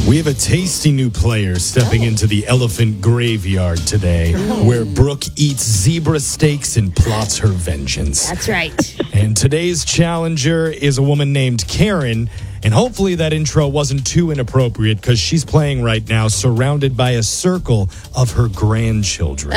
We have a tasty new player stepping into the elephant graveyard today, where Brooke eats zebra steaks and plots her vengeance. That's right. And today's challenger is a woman named Karen. And hopefully that intro wasn't too inappropriate because she's playing right now surrounded by a circle of her grandchildren.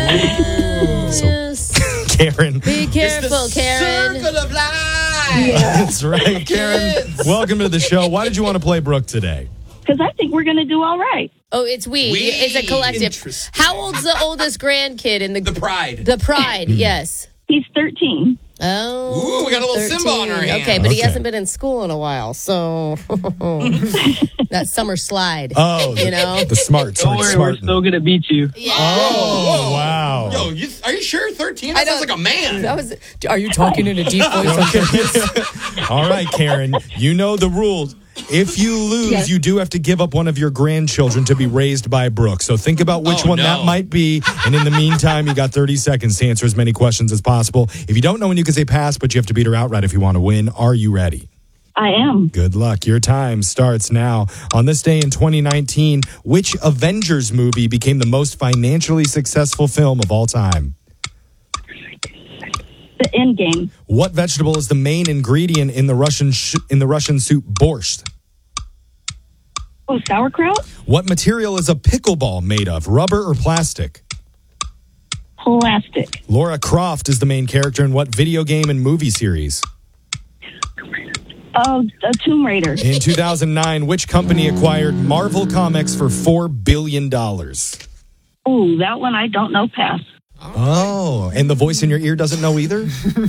Yes. Karen. Be careful, Karen. Circle of life. That's right, Karen. Welcome to the show. Why did you want to play Brooke today? Because I think we're going to do all right. Oh, it's we. It's a collective. Interesting. How old's the oldest grandkid in the Pride. The Pride, yes. He's 13. Oh, Ooh, we got a little 13. Simba on our hands. Okay, but he Okay. hasn't been in school in a while, so that summer slide. Oh, you know. the smart. Don't worry, we're still going to beat you. Oh, wow. Yo, are you sure 13? That sounds like a man. That was. Are you talking in a deep voice? All right, Karen, you know the rules. If you lose, Yes. you do have to give up one of your grandchildren to be raised by Brooke. So think about which one that might be. And in the meantime, you got 30 seconds to answer as many questions as possible. If you don't know when you can say pass, but you have to beat her outright if you want to win. Are you ready? I am. Good luck. Your time starts now. On this day in 2019, which Avengers movie became the most financially successful film of all time? The end game. What vegetable is the main ingredient in the Russian soup borscht? Oh, sauerkraut? What material is a pickleball made of, rubber or plastic? Plastic. Laura Croft is the main character in what video game and movie series? Oh, a Tomb Raider. In 2009, which company acquired Marvel Comics for $4 billion? Oh, that one I don't know. Pass. Oh, and the voice in your ear doesn't know either?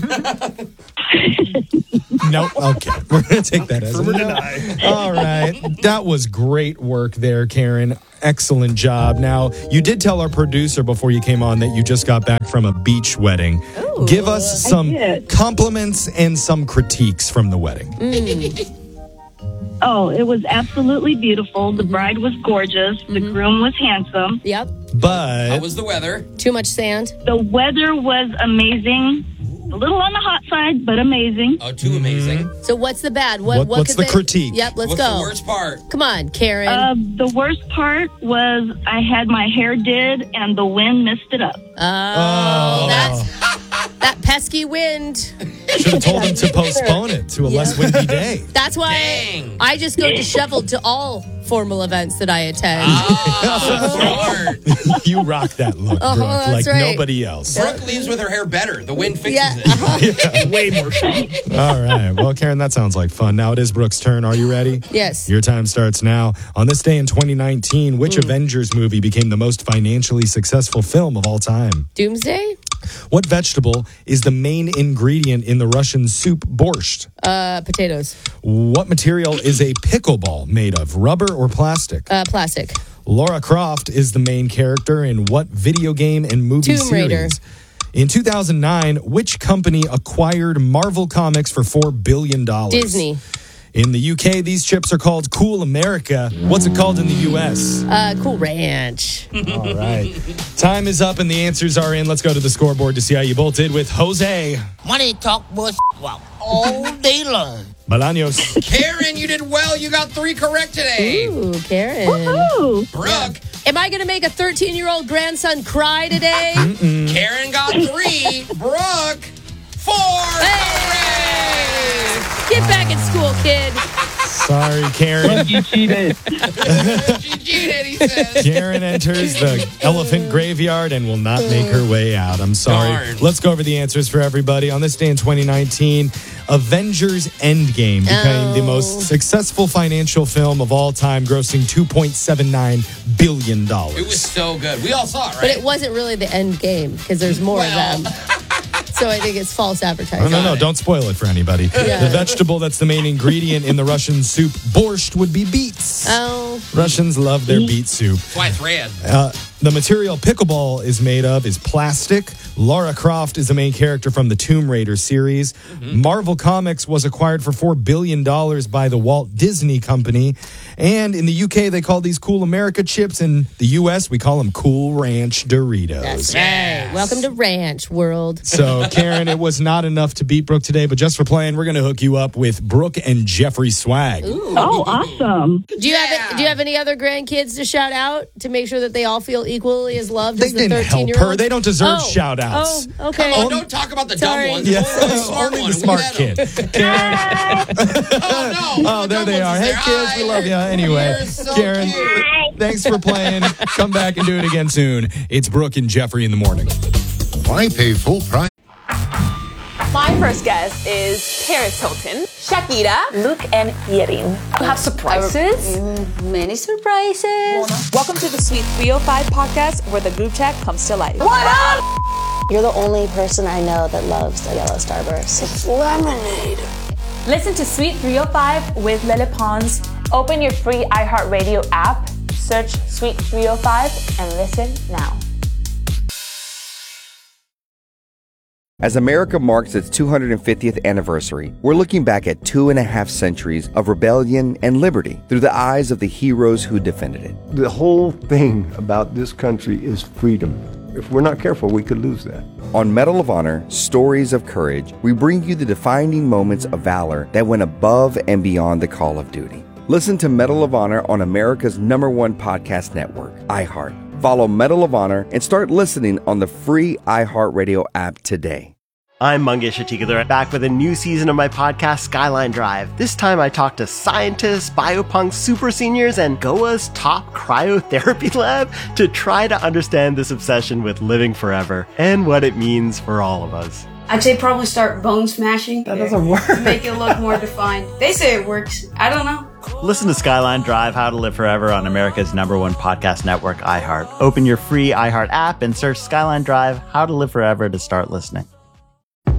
Nope. Okay. We're going to take that as a no. All right. That was great work there, Karen. Excellent job. Now, you did tell our producer before you came on that you just got back from a beach wedding. Ooh. Give us some did. compliments and some critiques from the wedding. Oh, it was absolutely beautiful. The bride was gorgeous. The groom was handsome. Yep. How But was the weather? Too much sand. The weather was amazing. A little on the hot side, but amazing. Oh, too amazing. So what's the bad? What's could the they- critique? Yep. Let's What's go. the worst part? Come on, Karen. The worst part was I had my hair did, and the wind messed it up. That pesky wind. should have told them to postpone it to a less windy day. That's why Dang. I just go disheveled to all formal events that I attend. Oh, smart. You rock that look, Brooke, that's like right. nobody else. Brooke leaves with her hair better. The wind fixes Yeah. it. Way more fun. All right. Well, Karen, that sounds like fun. Now it is Brooke's turn. Are you ready? Yes. Your time starts now. On this day in 2019, which Avengers movie became the most financially successful film of all time? Doomsday? What vegetable is the main ingredient in the Russian soup borscht? Potatoes. What material is a pickleball made of, rubber or plastic? Plastic. Laura Croft is the main character in what video game and movie Tomb Raider. series? In 2009, which company acquired Marvel Comics for $4 billion? Disney. In the UK, these chips are called Cool America. What's it called in the US? Cool Ranch. All right. Time is up and the answers are in. Let's go to the scoreboard to see how you both did with Jose Money talk was all day long. Bolaños. Karen, you did well. You got 3 correct today. Ooh, Karen. Ooh. Brooke, Am I going to make a 13-year-old grandson cry today? Karen got 3. Brooke, 4. Hey! Get back in school, kid. Sorry, Karen. You cheated. She cheated, he says. Karen enters the elephant graveyard and will not make her way out. I'm sorry. Darn. Let's go over the answers for everybody. On this day in 2019, Avengers Endgame became the most successful financial film of all time, grossing $2.79 billion. It was so good. We all saw it, right? But it wasn't really the end game because there's more Well. of them. So I think it's false advertising. No, don't spoil it for anybody. Yeah. The vegetable that's the main ingredient in the Russian soup borscht would be beets. Oh, Russians love their beet soup. That's why it's red. The material pickleball is made of is plastic. Lara Croft is the main character from the Tomb Raider series. Marvel Comics was acquired for $4 billion by the Walt Disney Company. And in the UK, they call these Cool America chips. In the US, we call them Cool Ranch Doritos. That's right. Welcome to Ranch World. So, Karen, it was not enough to beat Brooke today, but just for playing, we're going to hook you up with Brooke and Jeffrey swag. Ooh. Oh, awesome. Do you have any other grandkids to shout out to make sure that they all feel equally as loved They as the didn't help 13-year-old? her. They don't deserve shout outs. Oh, okay. Come on, don't talk about the Sorry. dumb ones. Yeah, Only the smart only one. the smart We let 'em. kid. Karen. Oh, no. Oh, there dumb they ones are. is Hey, there. kids, we love you. Anyway, You're so Karen, cute. thanks for playing. Come back and do it again soon. It's Brooke and Jeffrey in the morning. Why pay full price? My first guest is Paris Hilton, Shakira, Luke and Yerin. You have surprises? Many surprises. Welcome to the Sweet 305 podcast where the group chat comes to life. What up? You're the only person I know that loves a yellow Starburst. It's lemonade. Listen to Sweet 305 with Lele Pons. Open your free iHeartRadio app, search Sweet 305 and listen now. As America marks its 250th anniversary, we're looking back at 2.5 centuries of rebellion and liberty through the eyes of the heroes who defended it. The whole thing about this country is freedom. If we're not careful, we could lose that. On Medal of Honor, Stories of Courage, we bring you the defining moments of valor that went above and beyond the call of duty. Listen to Medal of Honor on America's #1 podcast network, iHeart. Follow Medal of Honor and start listening on the free iHeartRadio app today. I'm Mangesh Atikadar, back with a new season of my podcast, Skyline Drive. This time I talk to scientists, biopunks, super seniors, and Goa's top cryotherapy lab to try to understand this obsession with living forever and what it means for all of us. I'd say probably start bone smashing. That doesn't work. Make it look more defined. They say it works. I don't know. Listen to Skyline Drive, How to Live Forever on America's #1 podcast network, iHeart. Open your free iHeart app and search Skyline Drive, How to Live Forever to start listening.